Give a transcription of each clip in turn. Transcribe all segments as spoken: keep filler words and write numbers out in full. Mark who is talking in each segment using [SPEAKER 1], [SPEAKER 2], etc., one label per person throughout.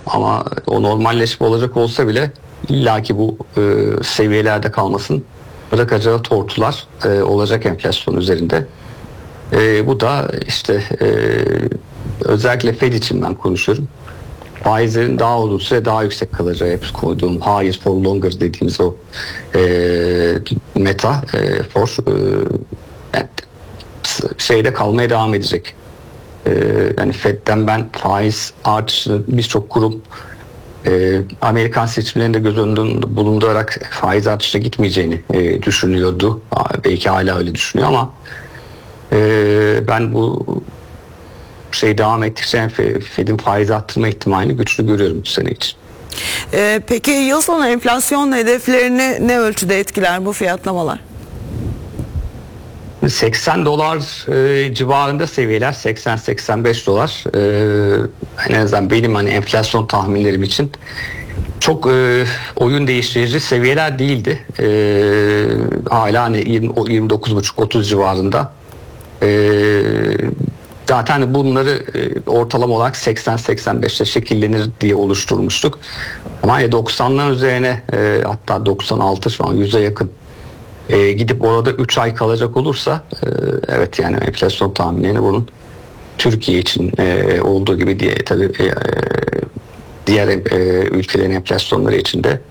[SPEAKER 1] Ama o normalleşme olacak olsa bile illaki bu e, seviyelerde kalmasın bırakacağı tortular e, olacak enflasyon üzerinde. E, bu da işte e, özellikle Fed için ben konuşuyorum. Faizlerin daha uzun süre daha yüksek kalacağı, hep koyduğum higher for longer dediğimiz o e, meta e, for e, yani şeyde kalmaya devam edecek. E, yani Fed'den ben faiz artışını birçok kurum e, Amerikan seçimlerinde göz önünde bulundurarak faiz artışına gitmeyeceğini e, düşünüyordu. Belki hala öyle düşünüyor ama e, ben bu şey devam ettikçe Fed'in faiz arttırma ihtimalini güçlü görüyorum bu sene için.
[SPEAKER 2] Ee, peki yıl sonu enflasyon hedeflerini ne ölçüde etkiler bu fiyatlamalar?
[SPEAKER 1] seksen dolar e, civarında seviyeler, seksen seksen beş dolar e, en azından benim hani enflasyon tahminlerim için çok e, oyun değiştirici seviyeler değildi. E, hala hani yirmi dokuz buçuk otuz civarında. E, zaten bunları e, ortalama olarak seksen seksen beşte şekillenir diye oluşturmuştuk. Ama doksanların üzerine e, hatta doksan altı şu an yüze yakın E, gidip orada üç ay kalacak olursa e, evet yani enflasyon tahminleri bunun Türkiye için e, olduğu gibi diye tabii e, diğer e, ülkelerin enflasyonları için de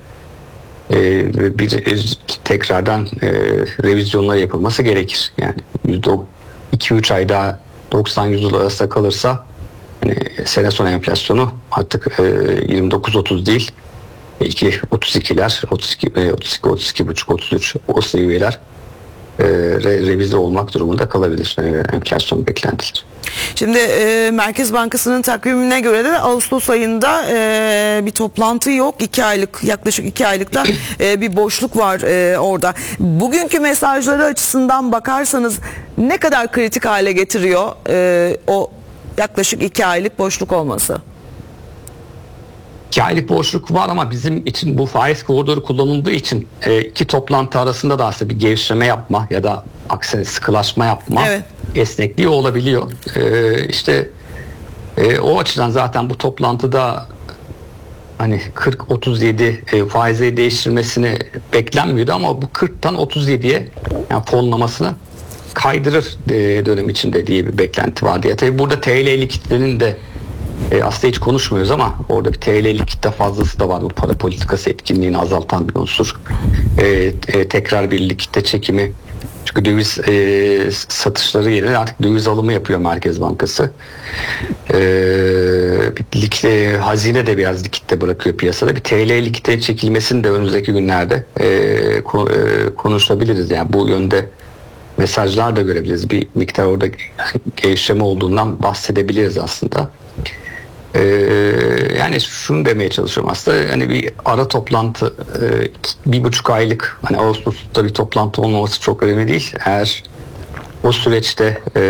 [SPEAKER 1] e, bir e, tekrardan e, revizyonlar yapılması gerekir. Yani iki üç ay daha doksan yüz dolar arasında kalırsa yani sene sonu enflasyonu artık e, yirmi dokuz otuz değil belki otuz ikiler, otuz iki, otuz iki, otuz iki buçuk, otuz üç o seviyeler e, re, revize olmak durumunda kalabilir e, enflasyon beklentileri.
[SPEAKER 2] Şimdi e, Merkez Bankası'nın takvimine göre de Ağustos ayında e, bir toplantı yok. iki aylık, yaklaşık iki aylıkta e, bir boşluk var e, orada. Bugünkü mesajları açısından bakarsanız ne kadar kritik hale getiriyor e, o yaklaşık iki aylık boşluk olması?
[SPEAKER 1] İki aylık boşluk var ama bizim için bu faiz koridoru kullanıldığı için e, iki toplantı arasında da aslında bir gevşeme yapma ya da aksine sıkılaşma yapma
[SPEAKER 2] evet.
[SPEAKER 1] esnekliği olabiliyor. E, işte e, o açıdan zaten bu toplantıda hani kırk otuz yedi e, faizleri değiştirmesini beklenmiyordu ama bu kırktan otuz yediye yani fonlamasını kaydırır e, dönem içinde diye bir beklenti vardı. Ya tabii burada T L'li kitlenin de E, aslında hiç konuşmuyoruz ama orada bir T L'lik kitle fazlası da var. Bu para politikası etkinliğini azaltan bir unsur. E, e, tekrar bir likidite çekimi. Çünkü döviz e, satışları yerine artık döviz alımı yapıyor Merkez Bankası. E, lik, e, hazine de biraz likitte bırakıyor piyasada. Bir T L likidite çekilmesini de önümüzdeki günlerde e, ko, e, konuşabiliriz. Yani bu yönde mesajlar da görebiliriz. Bir miktar orada gevşeme olduğundan bahsedebiliriz aslında. Ee, yani şunu demeye çalışıyorum aslında hani bir ara toplantı e, bir buçuk aylık hani Ağustos'ta bir toplantı olmaması çok önemli değil. Eğer o süreçte e,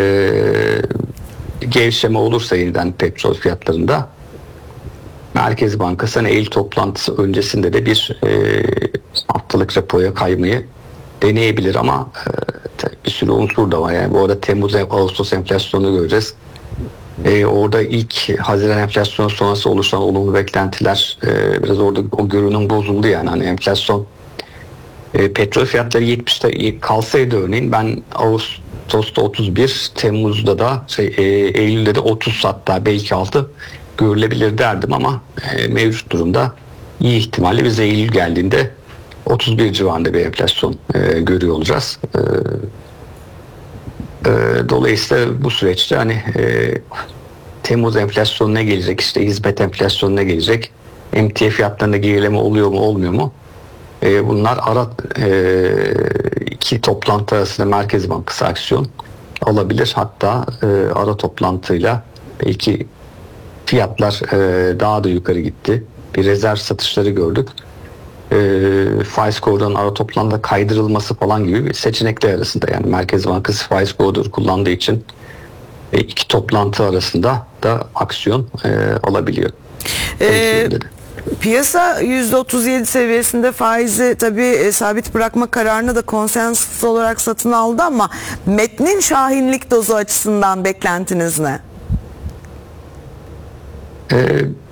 [SPEAKER 1] gevşeme olursa yeniden petrol fiyatlarında Merkez Bankası hani Eylül toplantısı öncesinde de bir e, haftalık repoya kaymayı deneyebilir ama e, bir sürü unsur da var. Yani bu arada Temmuz Ağustos enflasyonu göreceğiz. Ee, orada ilk Haziran enflasyonu sonrası oluşan olumlu beklentiler e, biraz orada o görünüm bozuldu yani hani enflasyon e, petrol fiyatları yetmişte kalsaydı örneğin ben Ağustos'ta otuz bir Temmuz'da da şey, e, Eylül'de de otuz hatta belki altı görülebilir derdim ama e, mevcut durumda iyi ihtimalle biz Eylül geldiğinde otuz bir civarında bir enflasyon e, görüyor olacağız. E, Dolayısıyla bu süreçte hani e, Temmuz enflasyonuna gelecek, işte hizmet enflasyonuna gelecek, emtia fiyatlarında gerileme oluyor mu olmuyor mu? E, bunlar ara e, iki toplantı arasında Merkez Bankası aksiyon alabilir. Hatta e, ara toplantıyla belki fiyatlar e, daha da yukarı gitti. Bir rezerv satışları gördük. E, faiz koridorunun ara toplamda kaydırılması falan gibi bir seçenekler arasında yani Merkez Bankası faiz koridoru kullandığı için e, iki toplantı arasında da aksiyon e, alabiliyor.
[SPEAKER 2] Ee, piyasa yüzde otuz yedi seviyesinde faizi tabii e, sabit bırakma kararını da konsensus olarak satın aldı ama metnin şahinlik dozu açısından beklentiniz ne?
[SPEAKER 1] Ee,